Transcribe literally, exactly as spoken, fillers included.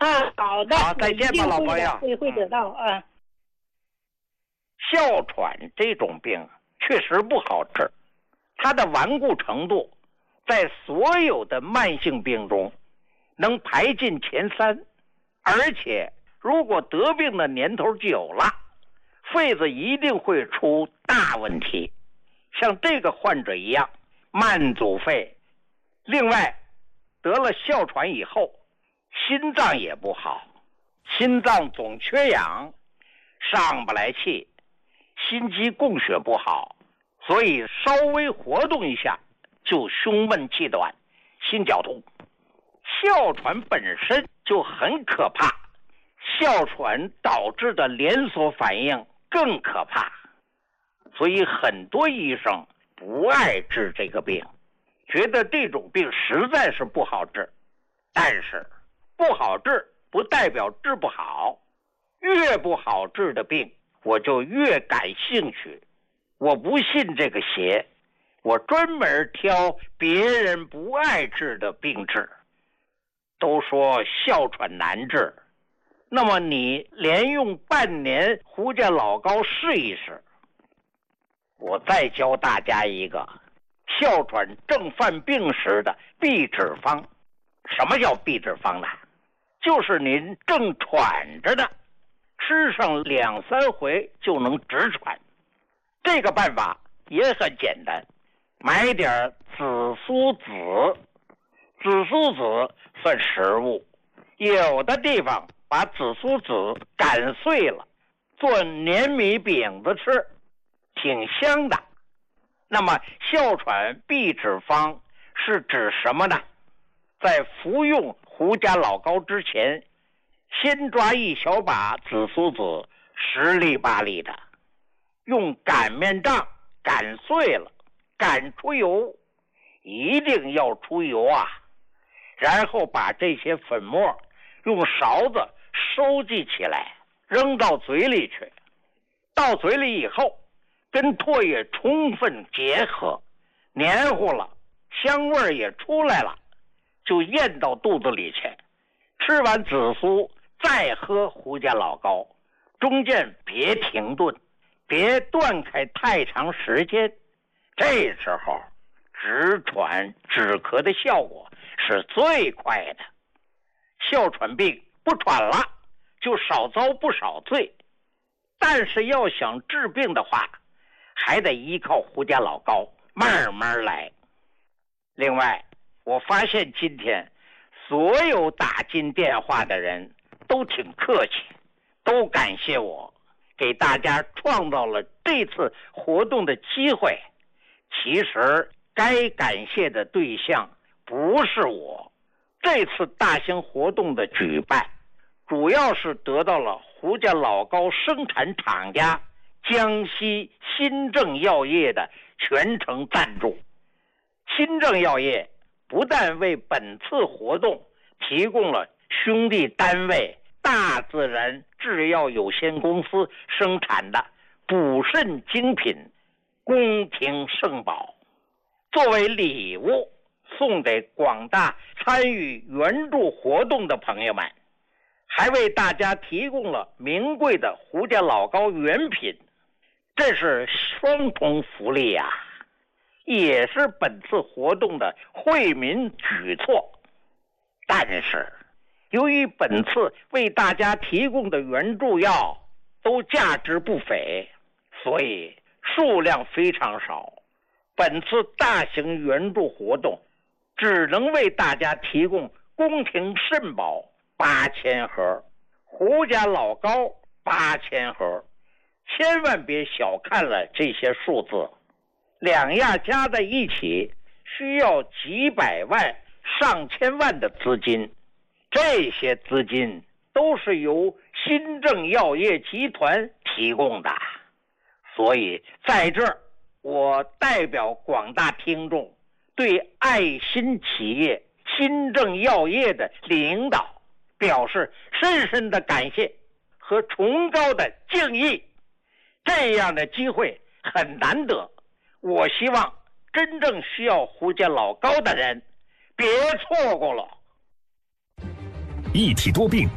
啊，好的， 好，再见吧，老朋友。 会会得到啊。 哮喘这种病确实不好治，它的顽固程度在所有的慢性病中能排进前三，而且如果得病的年头久了，肺子一定会出大问题，像这个患者一样慢阻肺。另外，得了哮喘以后，心脏也不好，心脏总缺氧，上不来气，心肌供血不好，所以稍微活动一下就胸闷气短，心绞痛。哮喘本身就很可怕，哮喘导致的连锁反应更可怕，所以很多医生不爱治这个病，觉得这种病实在是不好治。但是不好治不代表治不好，越不好治的病我就越感兴趣。我不信这个邪，我专门挑别人不爱治的病治。都说哮喘难治，那么你连用半年胡家老膏试一试。我再教大家一个哮喘正犯病时的避止方。什么叫避止方呢？就是您正喘着的，吃上两三回就能止喘。这个办法也很简单，买点紫苏籽，紫苏籽算食物，有的地方把紫苏籽擀碎了，做黏米饼子吃，挺香的。那么哮喘避止方是指什么呢？在服用胡家老膏之前，先抓一小把紫苏籽，十粒八粒的，用擀面杖擀碎了，擀出油，一定要出油啊！然后把这些粉末用勺子收集起来，扔到嘴里去。到嘴里以后，跟唾液充分结合，黏糊了，香味也出来了，就咽到肚子里去。吃完紫苏再喝胡家老膏，中间别停顿，别断开太长时间。这时候止喘止咳的效果是最快的。哮喘病不喘了，就少遭不少罪。但是要想治病的话，还得依靠胡家老膏，慢慢来。另外，我发现今天所有打进电话的人都挺客气，都感谢我，给大家创造了这次活动的机会。其实该感谢的对象不是我，这次大型活动的举办主要是得到了胡家老膏生产厂家江西新正药业的全程赞助。新正药业不但为本次活动提供了兄弟单位大自然制药有限公司生产的补肾精品宫廷圣宝，作为礼物送给广大参与援助活动的朋友们，还为大家提供了名贵的胡家老膏原品，这是双重福利呀、啊，也是本次活动的惠民举措。但是由于本次为大家提供的援助药都价值不菲，所以数量非常少。本次大型援助活动只能为大家提供宫廷肾宝八千盒，胡家老膏八千盒，千万别小看了这些数字，两样加在一起需要几百万上千万的资金，这些资金都是由新正药业集团提供的。所以在这儿我代表广大听众对爱心企业新正药业的领导表示深深的感谢和崇高的敬意。这样的机会很难得，我希望真正需要胡家老膏的人别错过了。 一体多病